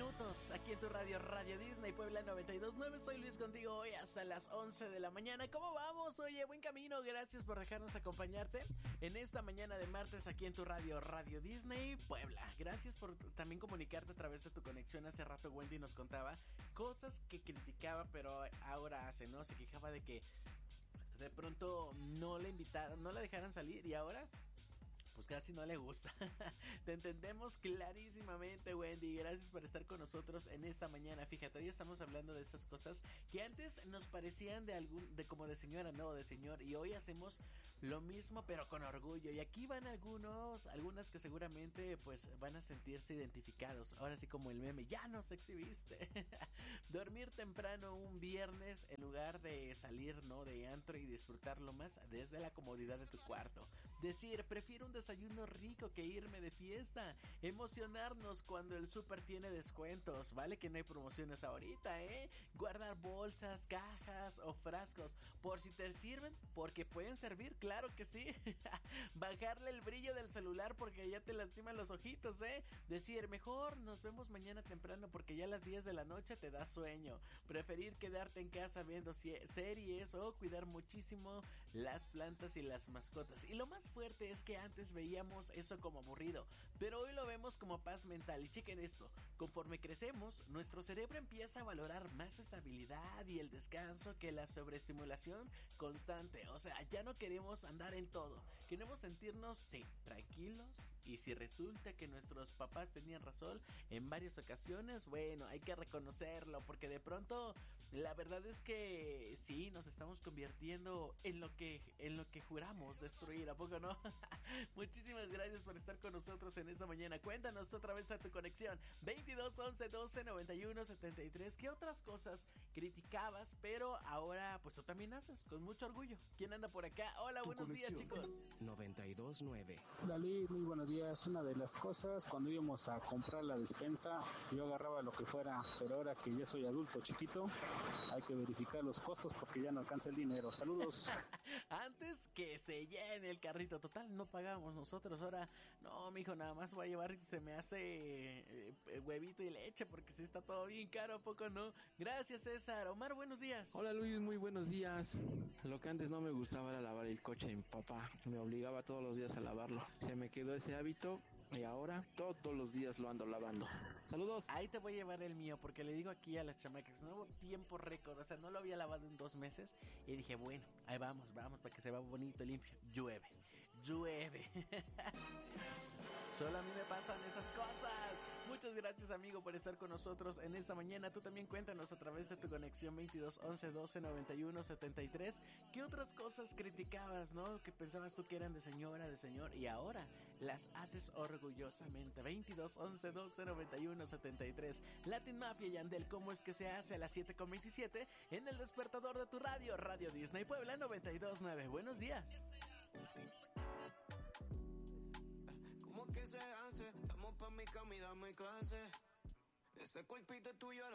minutos aquí en tu radio, Radio Disney Puebla 92.9. Soy Luis contigo hoy hasta las 11 de la mañana. ¿Cómo vamos? Oye, buen camino. Gracias por dejarnos acompañarte en esta mañana de martes aquí en tu radio, Radio Disney Puebla. Gracias por también comunicarte a través de tu conexión. Hace rato Wendy nos contaba cosas que criticaba, pero ahora hace, ¿no? Se quejaba de que de pronto no le invitaron, no la dejaran salir y ahora pues casi no le gusta. Te entendemos clarísimamente, Wendy. Gracias por estar con nosotros en esta mañana. Fíjate, hoy estamos hablando de esas cosas que antes nos parecían de como de señora, no, de señor, y hoy hacemos lo mismo pero con orgullo. Y aquí van algunas que seguramente pues van a sentirse identificados. Ahora sí, como el meme, ya nos exhibiste. Dormir temprano un viernes en lugar de salir, ¿no?, de antro y disfrutarlo más desde la comodidad de tu cuarto. Decir, prefiero un desayuno rico que irme de fiesta. Emocionarnos cuando el súper tiene descuentos. Vale que no hay promociones ahorita, Guardar bolsas, cajas o frascos por si te sirven, porque pueden servir, claro que sí. Bajarle el brillo del celular porque ya te lastiman los ojitos, Decir, mejor nos vemos mañana temprano porque ya a las 10 de la noche te da sueño. Preferir quedarte en casa viendo series o cuidar muchísimo las plantas y las mascotas. Y lo más fuerte es que antes veíamos eso como aburrido, pero hoy lo vemos como paz mental. Y chequen esto, conforme crecemos, nuestro cerebro empieza a valorar más estabilidad y el descanso que la sobreestimulación constante. O sea, ya no queremos andar en todo, queremos sentirnos, sí, tranquilos. Y si resulta que nuestros papás tenían razón en varias ocasiones, bueno, hay que reconocerlo, porque de pronto la verdad es que sí, nos estamos convirtiendo en lo que juramos destruir, ¿a poco no? Muchísimas gracias por estar con nosotros en esta mañana. Cuéntanos otra vez a tu conexión 22 11 12 91 73. ¿Qué otras cosas criticabas, pero ahora pues tú también haces con mucho orgullo? ¿Quién anda por acá? Hola, buenos días, chicos. 92.9. Dalí, muy buenos días. Una de las cosas, cuando íbamos a comprar la despensa, yo agarraba lo que fuera, pero ahora que ya soy adulto chiquito, hay que verificar los costos porque ya no alcanza el dinero. Saludos. Antes que se llene el carrito, total, no pagamos nosotros. Ahora, no, mijo, nada más voy a llevar, se me hace huevito y leche porque si está todo bien caro, ¿a poco no? Gracias, César. Omar, buenos días. Hola, Luis, muy buenos días. Lo que antes no me gustaba era lavar el coche de mi papá. Me obligaba todos los días a lavarlo. Se me quedó ese hábito y ahora todos los días lo ando lavando. Saludos. Ahí te voy a llevar el mío porque le digo aquí a las chamacas, nuevo tiempo récord, o sea, no lo había lavado en 2 meses y dije, bueno, ahí vamos para que se vea bonito y limpio. Llueve. Solo a mí me pasan esas cosas. Muchas gracias, amigo, por estar con nosotros en esta mañana. Tú también cuéntanos a través de tu conexión 22 11 12 91 73. ¿Qué otras cosas criticabas, no? Que pensabas tú que eran de señora, de señor, y ahora las haces orgullosamente. 22 11 12 91 73. Latin Mafia y Yandel, ¿cómo es que se hace? A las 7:27 en el despertador de tu radio, Radio Disney Puebla 92.9. Buenos días. Que se hace, vamos pa' mi cama y dame clase. Ese cuerpito tuyo